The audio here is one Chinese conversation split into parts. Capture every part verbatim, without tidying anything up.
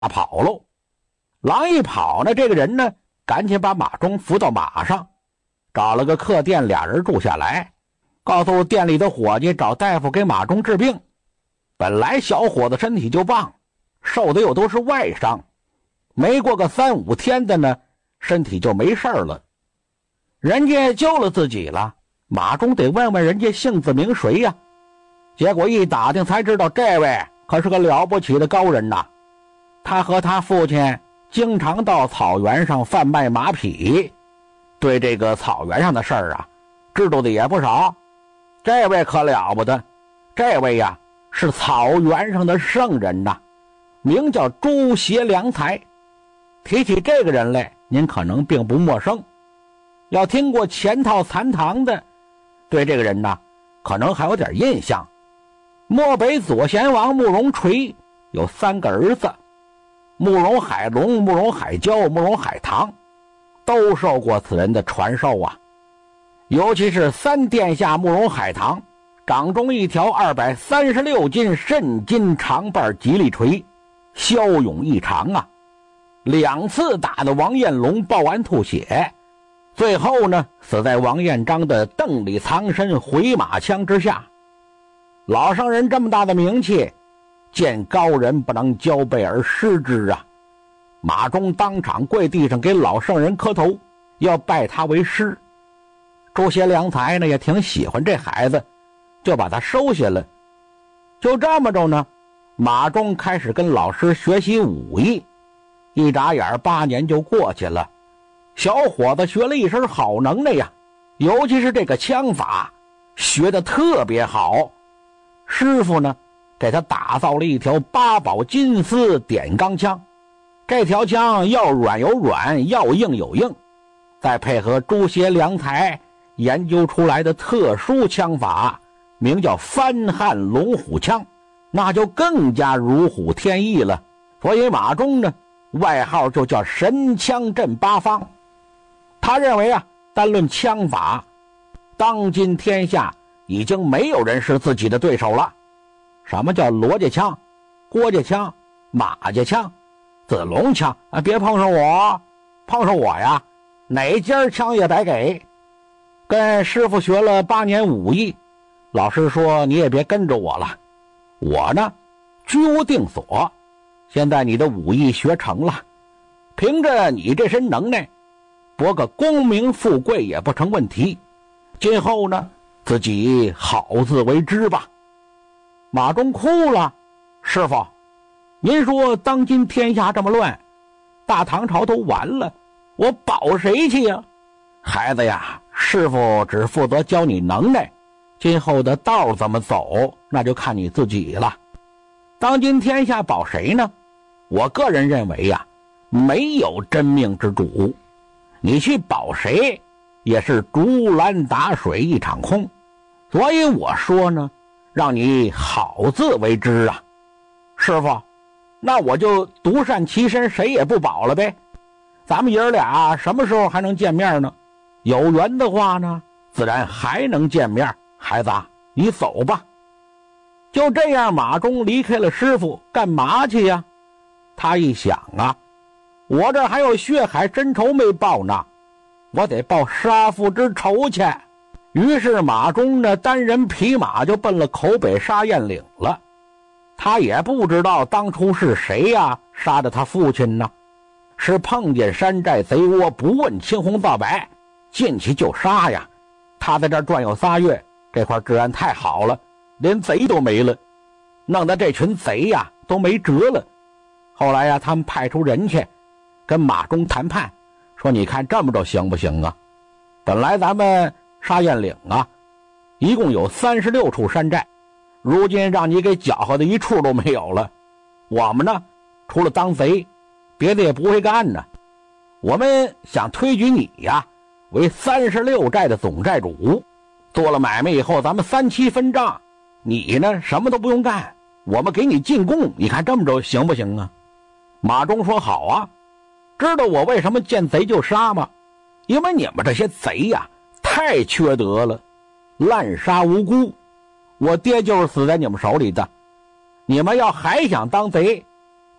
跑喽。狼一跑呢，这个人呢赶紧把马忠扶到马上，找了个客店，俩人住下来，告诉店里的伙计找大夫给马忠治病。本来小伙子身体就棒，受的又都是外伤，没过个三五天的呢，身体就没事了。人家救了自己了，马忠得问问人家姓字名谁呀？结果一打听才知道，这位可是个了不起的高人呐。他和他父亲经常到草原上贩卖马匹，对这个草原上的事儿啊知道的也不少。这位可了不得，这位呀是草原上的圣人呐，名叫朱邪良才。提起这个人来，您可能并不陌生，要听过钱套残唐的，对这个人呢可能还有点印象。漠北左贤王慕容垂有三个儿子，慕容海龙、慕容海蛟、慕容海棠，都受过此人的传授啊。尤其是三殿下慕容海棠，掌中一条二百三十六斤肾金长瓣吉利锤，骁勇异常啊。两次打的王彦龙报完吐血，最后呢死在王彦章的邓里藏身回马枪之下。老圣人这么大的名气，见高人不能交臂而失之啊。马忠当场跪地上给老圣人磕头，要拜他为师。朱邪良才呢也挺喜欢这孩子，就把他收下了。就这么着呢，马忠开始跟老师学习武艺。一眨眼八年就过去了，小伙子学了一身好能耐呀，尤其是这个枪法学得特别好。师傅呢给他打造了一条八宝金丝点钢枪，这条枪要软有软，要硬有硬，再配合朱邪良才研究出来的特殊枪法，名叫翻汉龙虎枪，那就更加如虎添翼了。所以马忠呢外号就叫神枪震八方。他认为啊，单论枪法，当今天下已经没有人是自己的对手了。什么叫罗家枪、郭家枪、马家枪、子龙枪啊？别碰上我，碰上我呀，哪家枪也白给。跟师傅学了八年武艺，老师说你也别跟着我了，我呢居无定所。现在你的武艺学成了，凭着你这身能耐，博个功名富贵也不成问题。今后呢，自己好自为之吧。马忠哭了，师傅，您说当今天下这么乱，大唐朝都完了，我保谁去呀？孩子呀，师傅只负责教你能耐，今后的道怎么走，那就看你自己了。当今天下保谁呢？我个人认为呀，没有真命之主，你去保谁也是竹篮打水一场空。所以我说呢，让你好自为之啊。师傅，那我就独善其身，谁也不保了呗。咱们爷儿俩什么时候还能见面呢？有缘的话呢，自然还能见面。孩子，你走吧。就这样，马忠离开了师傅，干嘛去呀？他一想啊，我这还有血海深仇没报呢，我得报杀父之仇去。于是马忠呢单人匹马就奔了口北沙堰岭了。他也不知道当初是谁呀杀的他父亲呢，是碰见山寨贼窝，不问青红皂白，进去就杀呀。他在这儿转悠仨月，这块治安太好了，连贼都没了，弄得这群贼呀都没辙了。后来呀，他们派出人去跟马忠谈判，说你看这么着行不行啊？本来咱们沙堰岭啊一共有三十六处山寨，如今让你给搅和的一处都没有了。我们呢除了当贼别的也不会干呢，我们想推举你呀为三十六寨的总寨主，做了买卖以后咱们三七分账，你呢什么都不用干，我们给你进贡，你看这么着行不行啊？马忠说好啊。知道我为什么见贼就杀吗？因为你们这些贼呀太缺德了，滥杀无辜，我爹就是死在你们手里的。你们要还想当贼，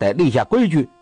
得立下规矩，